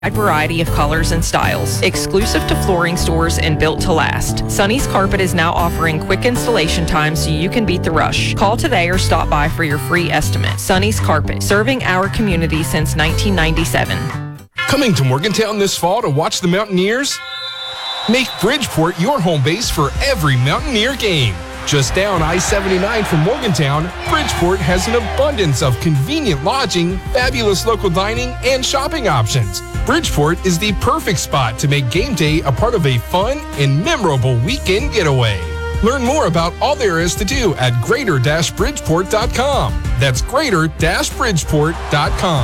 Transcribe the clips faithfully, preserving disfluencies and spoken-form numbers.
wide variety of colors and styles. Exclusive to flooring stores and built to last. Sonny's Carpet is now offering quick installation time so you can beat the rush. Call today or stop by for your free estimate. Sonny's Carpet, serving our community since nineteen ninety-seven. Coming to Morgantown this fall to watch the Mountaineers? Make Bridgeport your home base for every Mountaineer game. Just down I seventy-nine from Morgantown, Bridgeport has an abundance of convenient lodging, fabulous local dining, and shopping options. Bridgeport is the perfect spot to make game day a part of a fun and memorable weekend getaway. Learn more about all there is to do at greater bridgeport dot com. That's greater bridgeport dot com.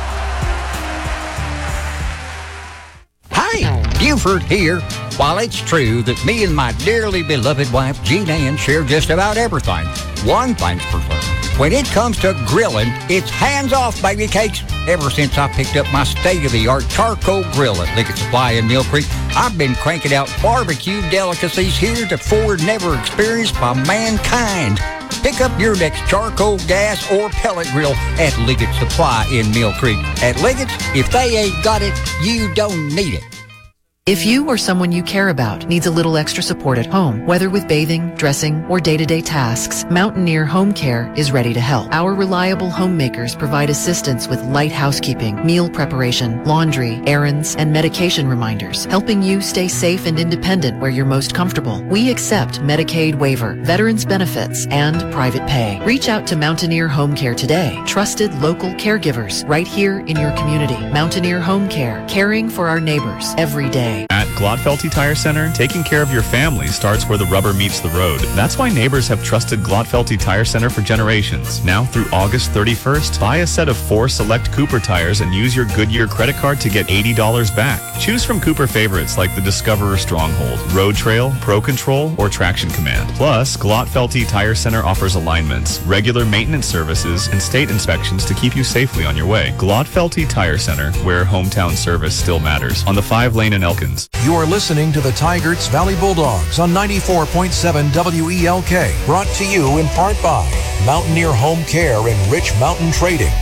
Hi, Buford here. While it's true that me and my dearly beloved wife, Jean Ann, share just about everything, one thing's for certain. When it comes to grilling, it's hands-off, baby cakes. Ever since I picked up my state-of-the-art charcoal grill at Liggett Supply in Mill Creek, I've been cranking out barbecue delicacies heretofore never experienced by mankind. Pick up your next charcoal, gas, or pellet grill at Liggett Supply in Mill Creek. At Liggett's, if they ain't got it, you don't need it. If you or someone you care about needs a little extra support at home, whether with bathing, dressing, or day-to-day tasks, Mountaineer Home Care is ready to help. Our reliable homemakers provide assistance with light housekeeping, meal preparation, laundry, errands, and medication reminders, helping you stay safe and independent where you're most comfortable. We accept Medicaid waiver, veterans benefits, and private pay. Reach out to Mountaineer Home Care today. Trusted local caregivers right here in your community. Mountaineer Home Care, caring for our neighbors every day. At Glotfelty Tire Center, taking care of your family starts where the rubber meets the road. That's why neighbors have trusted Glotfelty Tire Center for generations. Now through August thirty-first, buy a set of four select Cooper tires and use your Goodyear credit card to get eighty dollars back. Choose from Cooper favorites like the Discoverer Stronghold, Road Trail, Pro Control, or Traction Command. Plus, Glotfelty Tire Center offers alignments, regular maintenance services, and state inspections to keep you safely on your way. Glotfelty Tire Center, where hometown service still matters. On the five lane in Elkins. You're listening to the Tigers Valley Bulldogs on ninety-four point seven W E L K. Brought to you in part by Mountaineer Home Care and Rich Mountain Trading.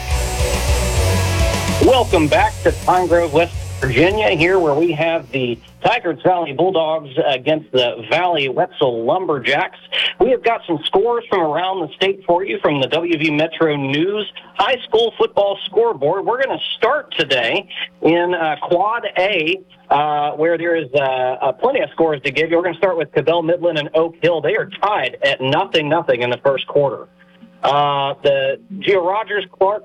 Welcome back to Pine Grove, West Virginia, here where we have the Tigers Valley Bulldogs against the Valley Wetzel Lumberjacks. We have got some scores from around the state for you from the W V Metro News High School Football Scoreboard. We're going to start today in uh, Quad A, uh, where there is uh, uh, plenty of scores to give you. We're going to start with Cabell Midland and Oak Hill. They are tied at nothing nothing in the first quarter. Uh, the Geo Rogers Clark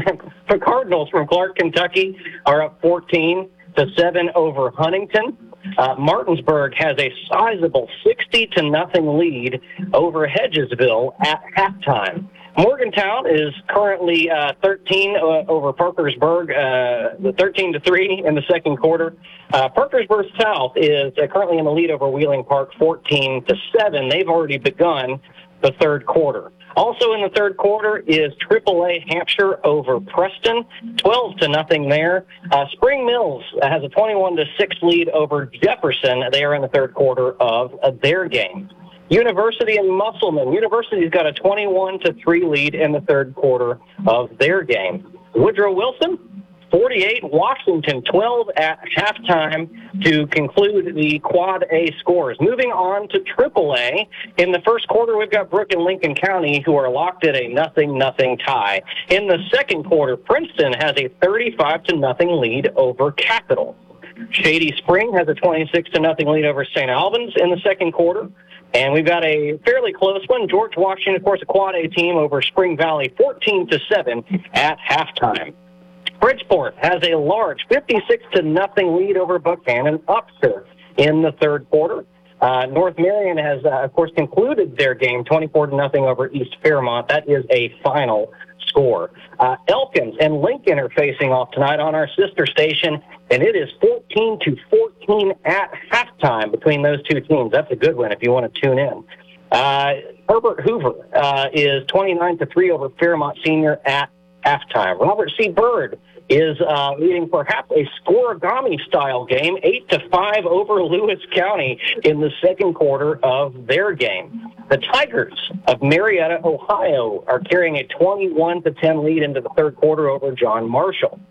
the Cardinals from Clark, Kentucky are up fourteen to seven over Huntington. Uh, Martinsburg has a sizable sixty to nothing lead over Hedgesville at halftime. Morgantown is currently uh, thirteen uh, over Parkersburg, uh, thirteen to three in the second quarter. Uh, Parkersburg South is uh, currently in the lead over Wheeling Park, fourteen to seven. They've already begun the third quarter. Also in the third quarter is triple A Hampshire over Preston, twelve to nothing there. Uh, Spring Mills has a twenty-one to six lead over Jefferson. They are in the third quarter of uh, their game. University and Musselman. University's got a twenty-one to three lead in the third quarter of their game. Woodrow Wilson, forty-eight, Washington twelve at halftime to conclude the Quad A scores. Moving on to triple A. In the first quarter, we've got Brooke and Lincoln County who are locked at a nothing nothing tie. In the second quarter, Princeton has a thirty-five to nothing lead over Capital. Shady Spring has a twenty-six to nothing lead over Saint Albans in the second quarter. And we've got a fairly close one. George Washington, of course, a Quad A team over Spring Valley, fourteen to seven at halftime. Bridgeport has a large fifty-six to nothing lead over Buchanan Upshur in the third quarter. Uh, North Marion has, uh, of course, concluded their game twenty-four to nothing over East Fairmont. That is a final score. Uh, Elkins and Lincoln are facing off tonight on our sister station, and it is fourteen to fourteen at halftime between those two teams. That's a good one if you want to tune in. Uh, Herbert Hoover uh, is twenty-nine to three over Fairmont Senior at halftime. Robert C. Byrd is uh, leading perhaps a scoregami-style game, eight to five over Lewis County in the second quarter of their game. The Tigers of Marietta, Ohio, are carrying a twenty-one to ten lead into the third quarter over John Marshall.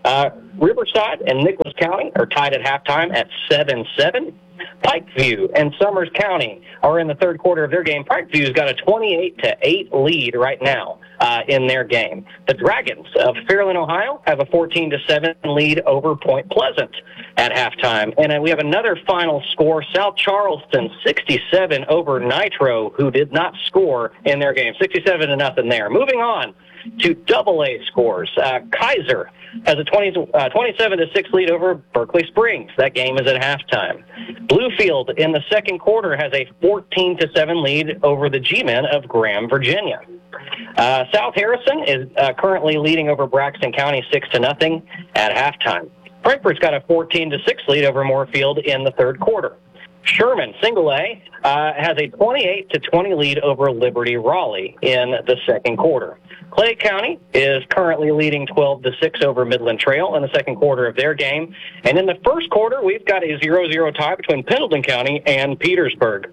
Uh, Riverside and Nicholas County are tied at halftime at seven seven. Pikeview and Summers County are in the third quarter of their game. Pikeview's got a twenty-eight to eight lead right now uh, in their game. The Dragons of Fairland, Ohio have a fourteen to seven lead over Point Pleasant at halftime. And uh, we have another final score, South Charleston sixty-seven over Nitro, who did not score in their game. sixty-seven to nothing there. Moving on to double A scores. Uh, Kaiser has a twenty, uh, twenty-seven to six lead over Berkeley Springs. That game is at halftime. Bluefield in the second quarter has a fourteen to seven lead over the G-Men of Graham, Virginia. Uh, South Harrison is uh, currently leading over Braxton County six to nothing at halftime. Frankfort's got a fourteen to six lead over Moorfield in the third quarter. Sherman, single A, uh, has a twenty-eight to twenty lead over Liberty Raleigh in the second quarter. Clay County is currently leading twelve to six over Midland Trail in the second quarter of their game. And in the first quarter, we've got a zero zero tie between Pendleton County and Petersburg.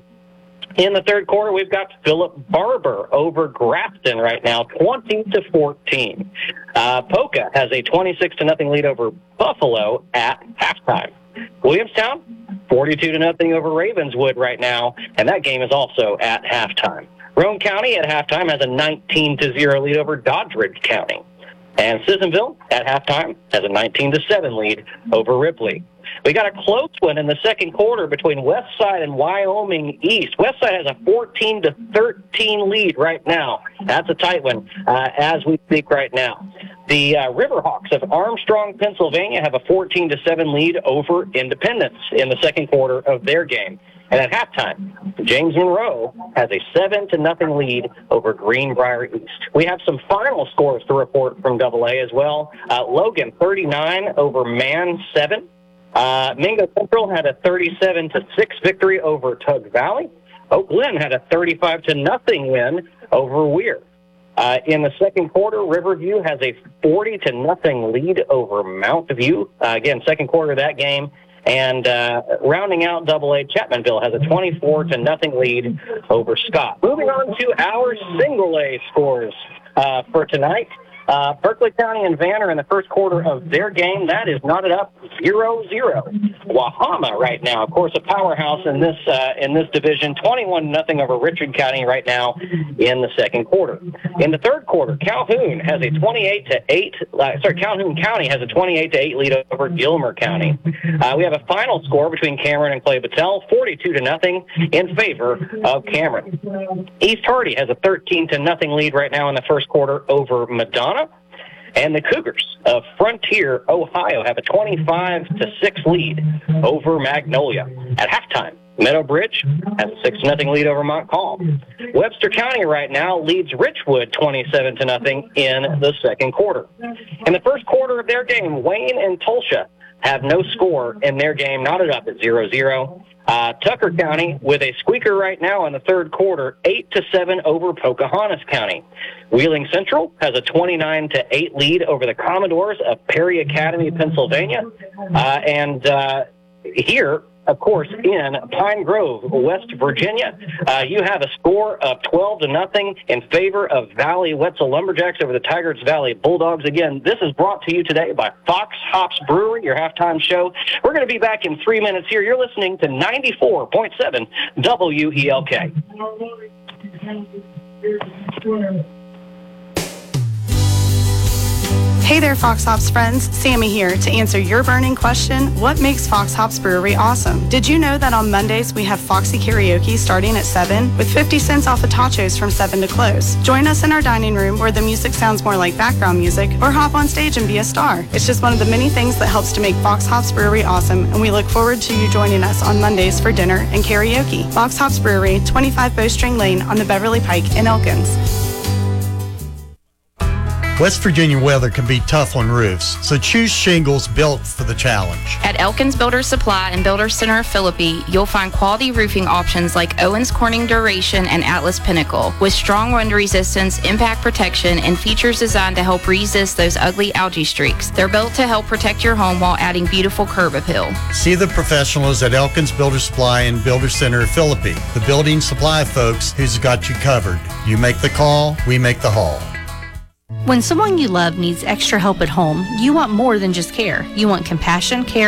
In the third quarter, we've got Philip Barber over Grafton right now, twenty to fourteen. Uh, Polka has a twenty-six to nothing lead over Buffalo at halftime. Williamstown, forty-two to nothing over Ravenswood right now, and that game is also at halftime. Roane County at halftime has a nineteen to zero lead over Doddridge County. And Sissonville at halftime has a nineteen to seven lead over Ripley. We got a close one in the second quarter between Westside and Wyoming East. Westside has a fourteen to thirteen lead right now. That's a tight one uh, as we speak right now. The uh, Riverhawks of Armstrong, Pennsylvania have a fourteen to seven lead over Independence in the second quarter of their game. And at halftime, James Monroe has a seven to nothing lead over Greenbrier East. We have some final scores to report from double A as well. Uh, Logan, thirty-nine over Man, seven. Uh, Mingo Central had a thirty-seven to six victory over Tug Valley. Oak Glen had a thirty-five to nothing win over Weir. Uh, in the second quarter, Riverview has a forty to nothing lead over Mount View. Uh, again, second quarter of that game. And uh, rounding out double A, Chapmanville has a twenty-four to nothing lead over Scott. Moving on to our single A scores uh, for tonight. Uh, Berkeley County and Vanner in the first quarter of their game, that is knotted up zero zero. Wahama right now, of course, a powerhouse in this uh, in this division, twenty-one nothing over Richard County right now in the second quarter. In the third quarter, Calhoun has a twenty-eight to eight. Uh, sorry, Calhoun County has a twenty-eight to eight lead over Gilmer County. Uh, we have a final score between Cameron and Clay Battelle, forty-two to nothing in favor of Cameron. East Hardy has a thirteen to nothing lead right now in the first quarter over Madonna. And the Cougars of Frontier, Ohio, have a twenty-five to six lead over Magnolia. At halftime, Meadow Bridge has a six to nothing lead over Montcalm. Webster County right now leads Richwood twenty-seven to nothing in the second quarter. In the first quarter of their game, Wayne and Tulsa have no score in their game, knotted up at zero zero. Uh, Tucker County with a squeaker right now in the third quarter, eight to seven over Pocahontas County. Wheeling Central has a twenty-nine to eight lead over the Commodores of Perry Academy, Pennsylvania. Uh, and uh, here, of course, in Pine Grove, West Virginia, uh, you have a score of twelve to nothing in favor of Valley Wetzel Lumberjacks over the Tigers Valley Bulldogs. Again, this is brought to you today by Fox Hops Brewery, your halftime show. We're going to be back in three minutes here. You're listening to ninety-four point seven W E L K. Hey there, Fox Hops friends. Sammy here to answer your burning question, what makes Fox Hops Brewery awesome? Did you know that on Mondays we have Foxy Karaoke starting at seven with fifty cents off of tachos from seven to close? Join us in our dining room where the music sounds more like background music, or hop on stage and be a star. It's just one of the many things that helps to make Fox Hops Brewery awesome, and we look forward to you joining us on Mondays for dinner and karaoke. Fox Hops Brewery, twenty-five Bowstring Lane on the Beverly Pike in Elkins. West Virginia weather can be tough on roofs, so choose shingles built for the challenge. At Elkins Builder Supply and Builder Center of Philippi, you'll find quality roofing options like Owens Corning Duration and Atlas Pinnacle, with strong wind resistance, impact protection, and features designed to help resist those ugly algae streaks. They're built to help protect your home while adding beautiful curb appeal. See the professionals at Elkins Builder Supply and Builder Center of Philippi, the building supply folks who's got you covered. You make the call, we make the haul. When someone you love needs extra help at home, you want more than just care. You want compassion, care,